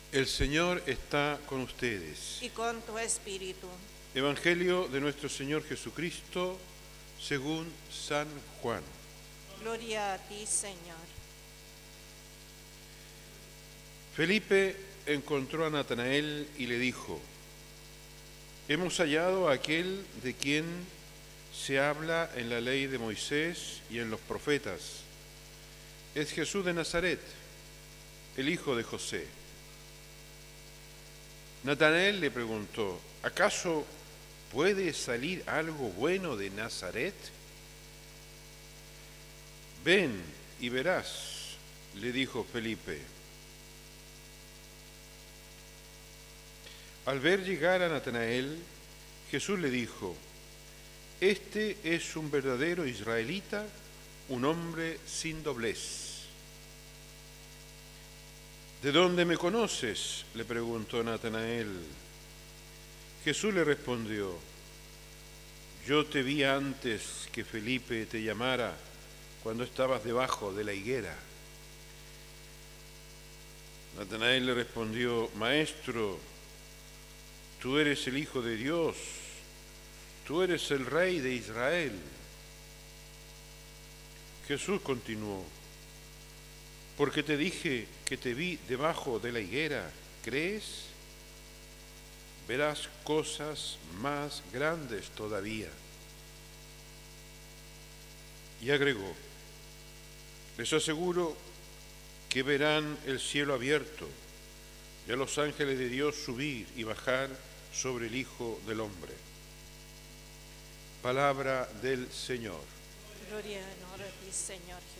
El Señor está con ustedes. y con tu espíritu. Evangelio de nuestro Señor Jesucristo según San Juan. Gloria a ti, Señor. Felipe encontró a Natanael y le dijo: hemos hallado a aquel de quien se habla en la ley de Moisés y en los profetas. Es Jesús de Nazaret, el hijo de José. Natanael le preguntó: ¿acaso puede salir algo bueno de Nazaret? Ven y verás, le dijo Felipe. Al ver llegar a Natanael, Jesús le dijo: este es un verdadero israelita, un hombre sin doblez. ¿De dónde me conoces?, le preguntó Natanael. Jesús le respondió: yo te vi antes que Felipe te llamara, cuando estabas debajo de la higuera. Natanael le respondió: Maestro, tú eres el Hijo de Dios, tú eres el Rey de Israel. Jesús continuó: porque te dije que te vi debajo de la higuera, ¿crees? Verás cosas más grandes todavía. Y agregó: les aseguro que verán el cielo abierto y a los ángeles de Dios subir y bajar sobre el Hijo del Hombre. Palabra del Señor. Gloria y honor a ti, Señor Jesús.